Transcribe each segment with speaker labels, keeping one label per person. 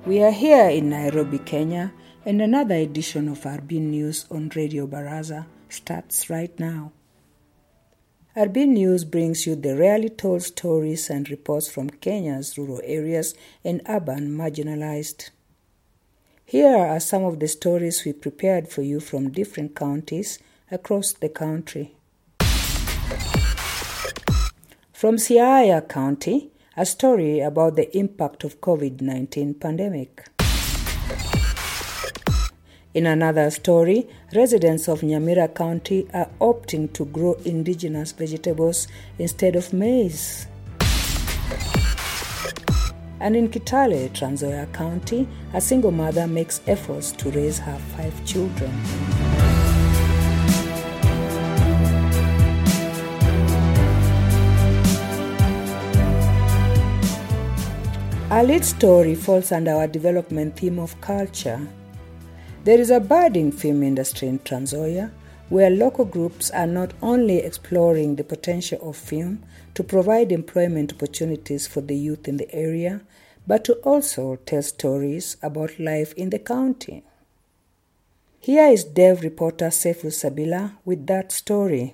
Speaker 1: We are here in Nairobi, Kenya, and another edition of Arbin News on Radio Baraza starts right now. Arbin News brings you the rarely told stories and reports from Kenya's rural areas and urban marginalized. Here are some of the stories we prepared for you from different counties across the country. From Siaya County, a story about the impact of COVID-19 pandemic. In another story, residents of Nyamira County are opting to grow indigenous vegetables instead of maize. And in Kitale, Trans Nzoia County, a single mother makes efforts to raise her 5 children. Our lead story falls under our development theme of culture. There is a budding film industry in Trans Nzoia where local groups are not only exploring the potential of film to provide employment opportunities for the youth in the area, but to also tell stories about life in the county. Here is Dev reporter Sefu Sabila with that story.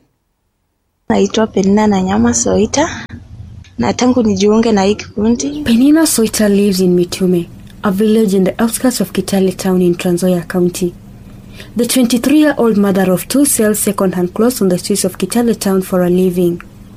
Speaker 2: Naitwa Penina Nyama Soita. Na tangu nijiunge na hii kikundi.
Speaker 3: Penina Soita lives in Mitume, a village in the outskirts of Kitale town in Trans Nzoia County. The 23-year-old mother of 2 sells second-hand clothes on the streets of Kitale town for a living.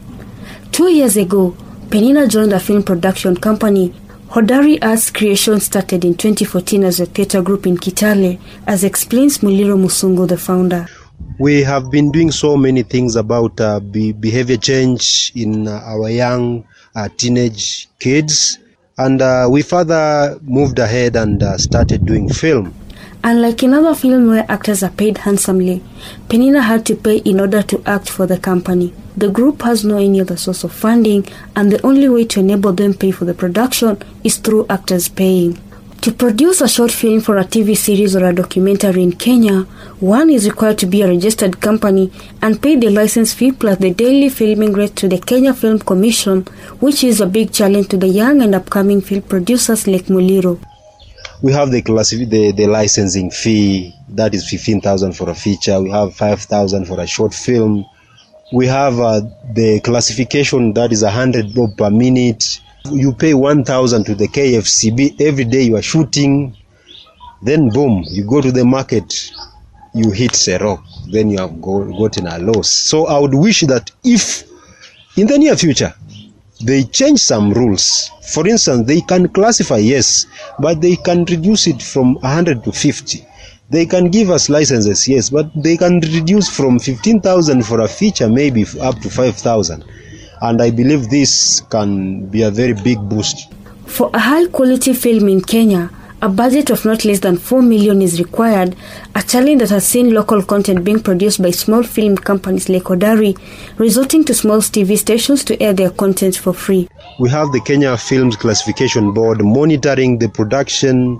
Speaker 3: 2 years ago, Penina joined a film production company. Hodari Arts Creation started in 2014 as a theatre group in Kitale, as explains Muliro Musungu, the founder.
Speaker 4: We have been doing so many things about behavior change in our young teenage kids, and we further moved ahead and started doing film.
Speaker 3: Unlike in other films where actors are paid handsomely, Penina had to pay in order to act for the company. The group has no any other source of funding, and the only way to enable them pay for the production is through actors paying. To produce a short film for a TV series or a documentary in Kenya, one is required to be a registered company and pay the license fee plus the daily filming rate to the Kenya Film Commission, which is a big challenge to the young and upcoming film producers like Muliro.
Speaker 4: We have the licensing fee, that is 15,000 for a feature. We have 5,000 for a short film. We have the classification, that is 100 bob per minute. You pay 1,000 to the KFCB every day you are shooting. Then boom, you go to the market, you hit a rock. Then you have gotten a loss. So I would wish that if in the near future they change some rules. For instance, they can classify, yes, but they can reduce it from 100 to 50. They can give us licenses, yes, but they can reduce from 15,000 for a feature maybe up to 5,000. And I believe this can be a very big boost.
Speaker 3: For a high-quality film in Kenya, a budget of not less than 4 million is required, a challenge that has seen local content being produced by small film companies like Hodari, resulting to small TV stations to air their content for free.
Speaker 4: We have the Kenya Films Classification Board monitoring the production,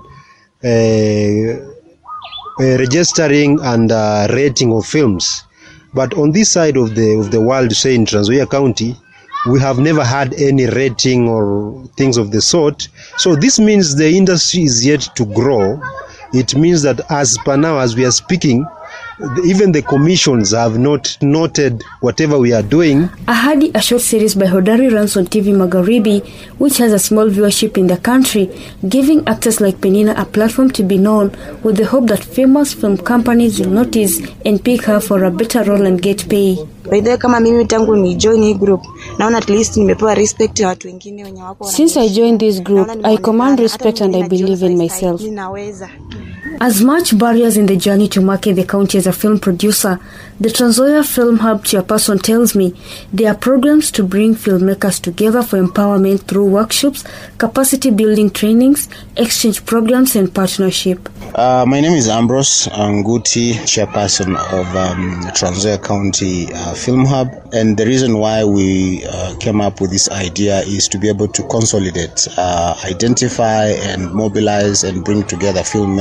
Speaker 4: registering and rating of films. But on this side of the world, say in Trans Nzoia County, we have never had any rating or things of the sort. So this means the industry is yet to grow. It means that as per now, as we are speaking, even the commissions have not noted whatever we are doing.
Speaker 3: Ahadi, a short series by Hodari, runs on TV Magharibi, which has a small viewership in the country, giving actors like Penina a platform to be known, with the hope that famous film companies will notice and pick her for a better role and get pay.
Speaker 2: Kama mimi tangu ni join hii group, naona at least nimepewa respect ya watu wengine wenye wako.
Speaker 3: Since I joined this group, I command respect and I believe in myself. As much barriers in the journey to market the county as a film producer, the Trans Nzoia Film Hub chairperson tells me there are programs to bring filmmakers together for empowerment through workshops, capacity building trainings, exchange programs and partnership.
Speaker 5: My name is Ambrose Nguti, chairperson of Trans Nzoia County Film Hub, and the reason why we came up with this idea is to be able to consolidate, identify and mobilize and bring together filmmakers in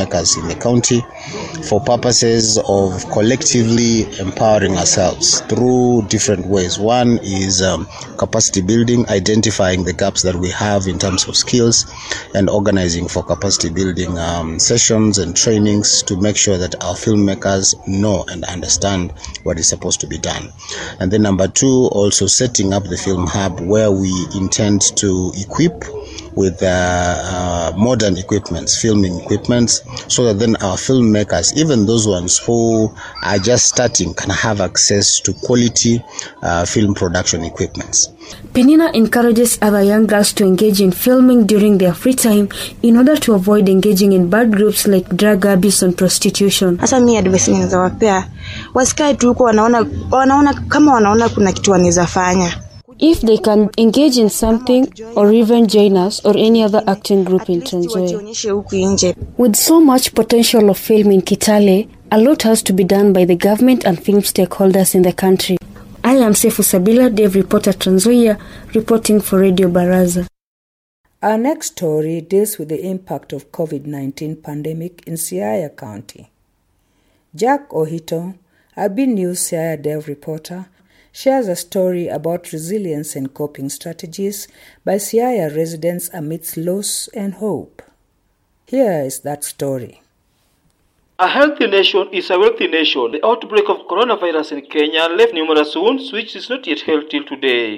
Speaker 5: in the county for purposes of collectively empowering ourselves through different ways. One is capacity building, identifying the gaps that we have in terms of skills, and organizing for capacity building sessions and trainings to make sure that our filmmakers know and understand what is supposed to be done. And then number two, also setting up the Film Hub, where we intend to equip with modern equipments, filming equipments, so that then our filmmakers, even those ones who are just starting, can have access to quality film production equipments.
Speaker 3: Penina encourages other young girls to engage in filming during their free time in order to avoid engaging in bad groups like drug abuse and prostitution.
Speaker 2: Hasa mimi advice ninawapea wasikae tu huko wanaona kama wanaona kuna kitu wanaweza fanya.
Speaker 3: If they can engage in something or even join us or any other acting group in Trans Nzoia. With so much potential of film in Kitale, a lot has to be done by the government and film stakeholders in the country. I am Sefu Sabila, Dev reporter Trans Nzoia, reporting for Radio Baraza.
Speaker 1: Our next story deals with the impact of COVID-19 pandemic in Siaya County. Jack Ohito, Arbin News Siaya Dev reporter, shares a story about resilience and coping strategies by Siaya residents amidst loss and hope. Here is that story.
Speaker 6: A healthy nation is a wealthy nation. The outbreak of coronavirus in Kenya left numerous wounds which is not yet healed till today.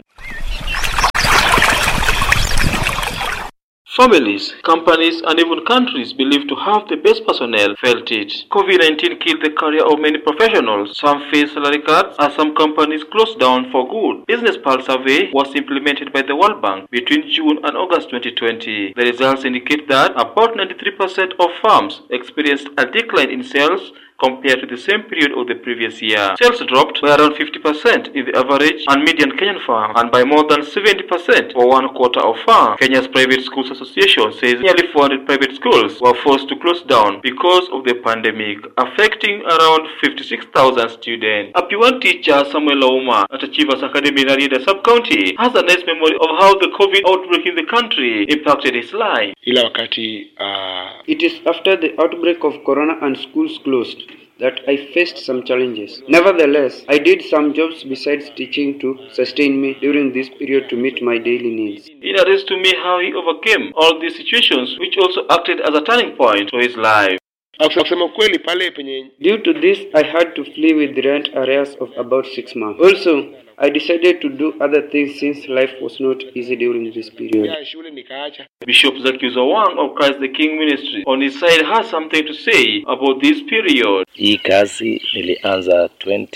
Speaker 6: Families, companies, and even countries believed to have the best personnel felt it. COVID-19 killed the career of many professionals. Some faced salary cuts as some companies closed down for good. Business Pulse survey was implemented by the World Bank between June and August 2020. The results indicate that about 93% of firms experienced a decline in sales compared to the same period of the previous year. Sales dropped by around 50% in the average and median Kenyan firm and by more than 70% for one quarter of firms. Kenya's Private Schools Association says nearly 400 private schools were forced to close down because of the pandemic, affecting around 56,000 students. A P1 teacher, Samuel Lauma, at Achievers Academy in Arienda Sub-County, has a nice memory of how the COVID outbreak in the country impacted his life.
Speaker 7: It is after the outbreak of corona and schools closed that I faced some challenges. Nevertheless, I did some jobs besides teaching to sustain me during this period to meet my daily needs.
Speaker 6: It narrates to me how he overcame all these situations, which also acted as a turning point to his life.
Speaker 7: Due to this, I had to flee with rent arrears of about 6 months. Also, I decided to do other things since life was not easy during this period.
Speaker 6: Bishop Zakiuza Wang of Christ the King Ministry on his side has something to say about this period.
Speaker 8: Hii kazi nilianza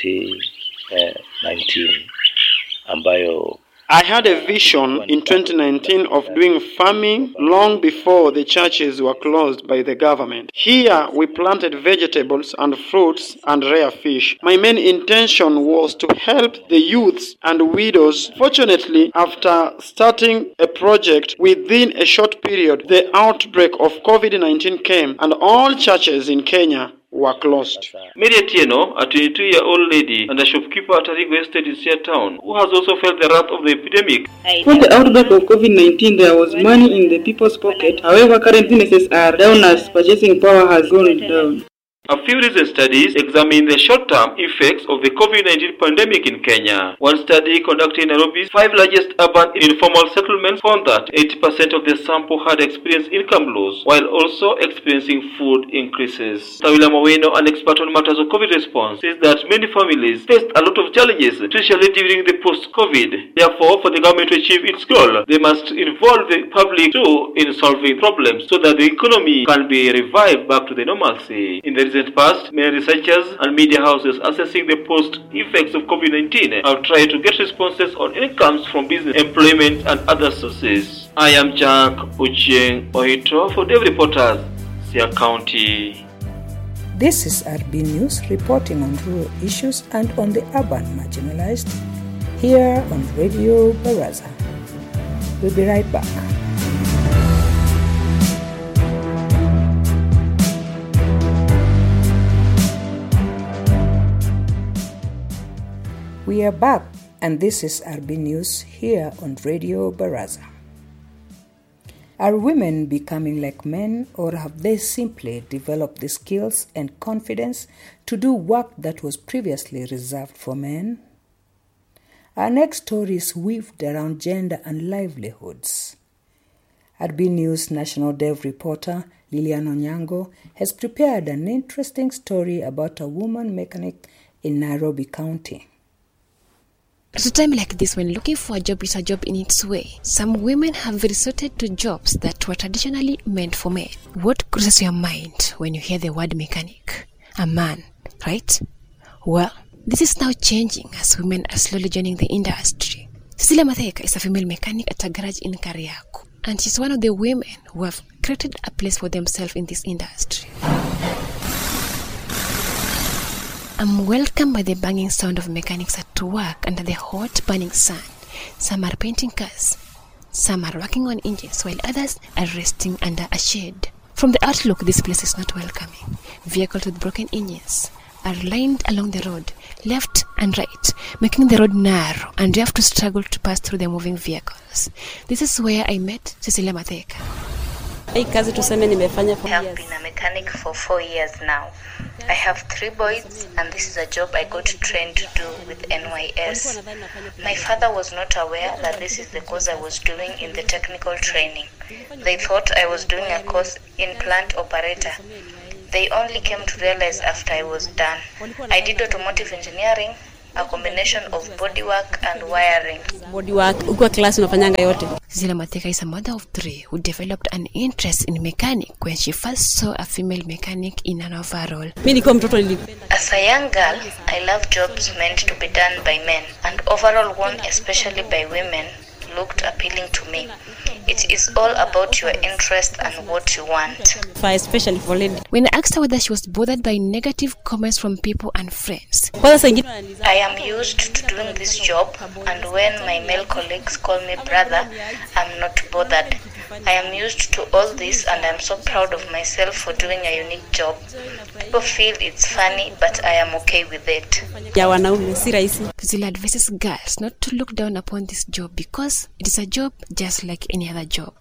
Speaker 8: 2019 ambayo
Speaker 7: I had a vision in 2019 of doing farming long before the churches were closed by the government. Here we planted vegetables and fruits and rare fish. My main intention was to help the youths and widows. Fortunately, after starting a project within a short period, the outbreak of COVID-19 came and all churches in Kenya were closed.
Speaker 6: Mary Atieno, a 22-year-old lady and a shopkeeper at Arigo Estate in Siaya Town, who has also felt the wrath of the epidemic.
Speaker 7: For the outbreak of COVID-19, there was money in the people's pocket. However, current businesses are down as purchasing power has gone down.
Speaker 6: A few recent studies examine the short-term effects of the COVID-19 pandemic in Kenya. One study conducted in Nairobi's 5 largest urban informal settlements found that 80% of the sample had experienced income loss, while also experiencing food increases. Tawila Maweno, an expert on matters of COVID response, says that many families faced a lot of challenges, especially during the post-COVID. Therefore, for the government to achieve its goal, they must involve the public too in solving problems so that the economy can be revived back to the normalcy. In the recent past, many researchers and media houses assessing the post-effects of COVID-19 have tried to get responses on incomes from business, employment, and other sources. I am Jack Ochieng Ohito for Dev Reporters, Siaya County.
Speaker 1: This is Arbin News reporting on rural issues and on the urban marginalized here on Radio Baraza. We'll be right back. We are back, and this is Arbin News here on Radio Baraza. Are women becoming like men, or have they simply developed the skills and confidence to do work that was previously reserved for men? Our next story is weaved around gender and livelihoods. RB News National Dev reporter Lilian Onyango has prepared an interesting story about a woman mechanic in Nairobi County.
Speaker 9: At a time like this, when looking for a job is a job in its way, some women have resorted to jobs that were traditionally meant for men. What crosses your mind when you hear the word mechanic? A man, right? Well, this is now changing as women are slowly joining the industry. Cecilia Matheka is a female mechanic at a garage in Kariaku, and she's one of the women who have created a place for themselves in this industry. I'm welcomed by the banging sound of mechanics at work under the hot burning sun. Some are painting cars, some are working on engines, while others are resting under a shade. From the outlook, this place is not welcoming. Vehicles with broken engines are lined along the road, left and right, making the road narrow, and you have to struggle to pass through the moving vehicles. This is where I met Cecilia Matheka.
Speaker 10: I have been a mechanic for 4 years now. I have 3 boys, and this is a job I got trained to do with NYS. My father was not aware that this is the course I was doing in the technical training. They thought I was doing a course in plant operator. They only came to realize after I was done. I did automotive engineering, a combination of bodywork and wiring.
Speaker 9: Cecilia Matheka is a mother of 3 who developed an interest in mechanic when she first saw a female mechanic in an overall.
Speaker 10: As a young girl, I love jobs meant to be done by men, and overall one, especially by women, looked appealing to me. It is all about your interest and what you want.
Speaker 9: When I asked her whether she was bothered by negative comments from people and friends,
Speaker 10: I am used to doing this job, and when my male colleagues call me brother, I'm not bothered. I am used to all this, and I'm so proud of myself for doing a unique job. People feel it's funny, but I am okay with it.
Speaker 9: Cecilia advises girls not to look down upon this job because it is a job just like any other job.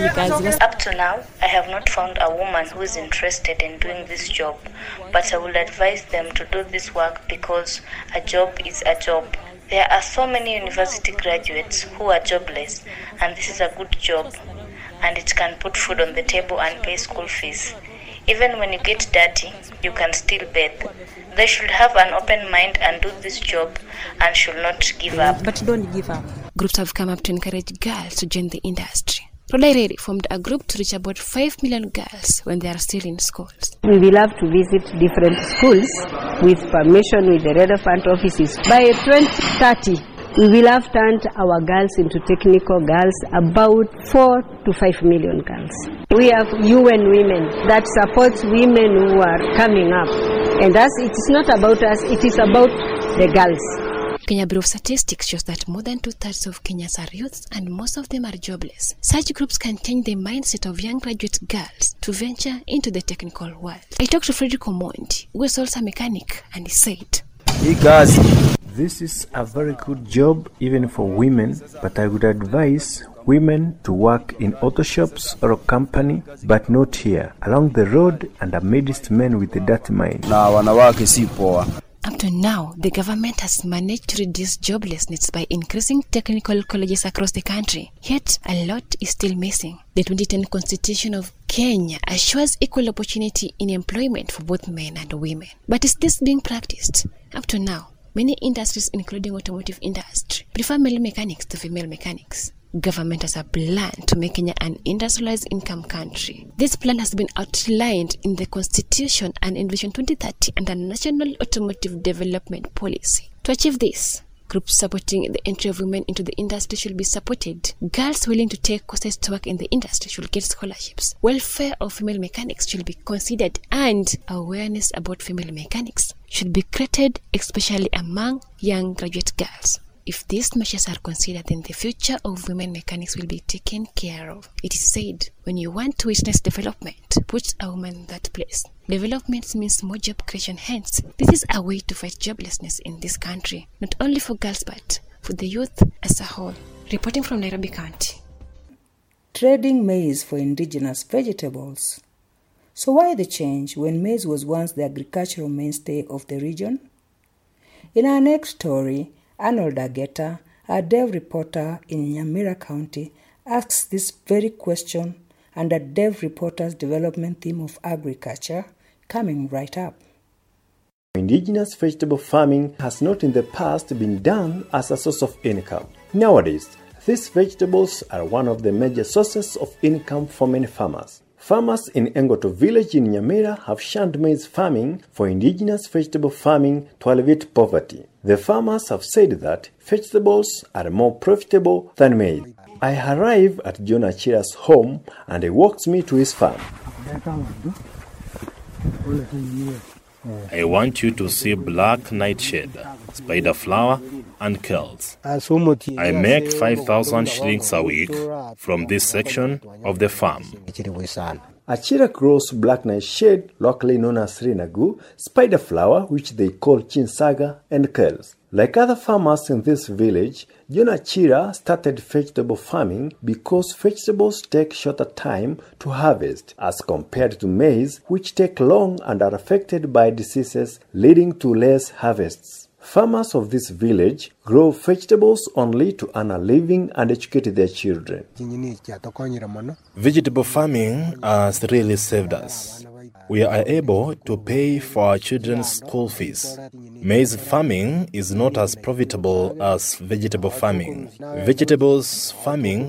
Speaker 10: Up to now, I have not found a woman who is interested in doing this job, but I would advise them to do this work because a job is a job. There are so many university graduates who are jobless, and this is a good job, and it can put food on the table and pay school fees. Even when you get dirty, you can still bathe. They should have an open mind and do this job and should not give up.
Speaker 9: But don't give up. Groups have come up to encourage girls to join the industry. Rodaireri formed a group to reach about 5 million girls when they are still in schools.
Speaker 11: We will have to visit different schools with permission with the relevant offices. By 2030, we will have turned our girls into technical girls, about 4 to 5 million girls. We have UN Women that supports women who are coming up. And thus, it is not about us, it is about the girls.
Speaker 9: Kenya Bureau of Statistics shows that more than 2/3 of Kenyans are youths, and most of them are jobless. Such groups can change the mindset of young graduate girls to venture into the technical world. I talked to Frederick Omondi, who is also a mechanic, and he said,
Speaker 12: "Hey guys, this is a very good job even for women, but I would advise women to work in auto shops or a company, but not here, along the road and amidst men with a dirty mind."
Speaker 9: Up to now, the government has managed to reduce joblessness by increasing technical colleges across the country. Yet, a lot is still missing. The 2010 Constitution of Kenya assures equal opportunity in employment for both men and women. But is this being practiced? Up to now, many industries, including automotive industry, prefer male mechanics to female mechanics. Government has a plan to make Kenya an industrialized income country. This plan has been outlined in the Constitution and in Vision 2030 and a National Automotive Development Policy. To achieve this, groups supporting the entry of women into the industry should be supported. Girls willing to take courses to work in the industry should get scholarships. Welfare of female mechanics should be considered, and awareness about female mechanics should be created, especially among young graduate girls. If these measures are considered, then the future of women mechanics will be taken care of. It is said, when you want to witness development, put a woman in that place. Development means more job creation. Hence, this is a way to fight joblessness in this country, not only for girls but for the youth as a whole. Reporting from Nairobi County.
Speaker 1: trading maize for indigenous vegetables. So why the change when maize was once the agricultural mainstay of the region? In our next story, Arnold Ageta, a Dev reporter in Nyamira County, asks this very question under Dev Reporter's development theme of agriculture, coming right up.
Speaker 12: Indigenous vegetable farming has not in the past been done as a source of income. Nowadays, these vegetables are one of the major sources of income for many farmers. Farmers in Engoto village in Nyamira have shunned maize farming for indigenous vegetable farming to alleviate poverty. The farmers have said that vegetables are more profitable than maize. I arrive at John Achira's home and he walks me to his farm.
Speaker 13: I want you to see black nightshade, spider flower, and curls. I make 5,000 shillings a week from this section of the farm.
Speaker 12: Achira grows black nightshade, locally known as rinagu, spider flower, which they call chinsaga, and curls. Like other farmers in this village, John Achira started vegetable farming because vegetables take shorter time to harvest as compared to maize, which take long and are affected by diseases, leading to less harvests. Farmers of this village grow vegetables only to earn a living and educate their children.
Speaker 13: Vegetable farming has really saved us. We are able to pay for our children's school fees. Maize farming is not as profitable as vegetable farming. Vegetables farming